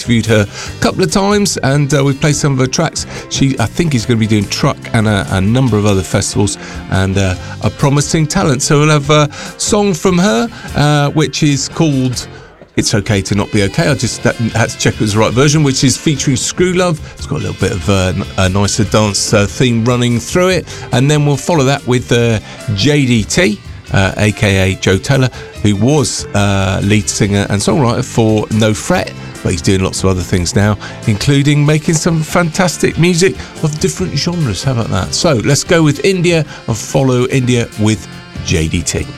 interviewed her a couple of times, and we've played some of her tracks. I think is going to be doing Truck and a number of other festivals, and a promising talent. So we'll have a song from her, which is called It's Okay to Not Be Okay. I just had to check it was the right version, which is featuring Screw Love. It's got a little bit of a nicer dance theme running through it. And then we'll follow that with JDT, aka Joe Taylor, who was lead singer and songwriter for No Fret, but he's doing lots of other things now, including making some fantastic music of different genres. How about that? So let's go with India and follow India with JDT.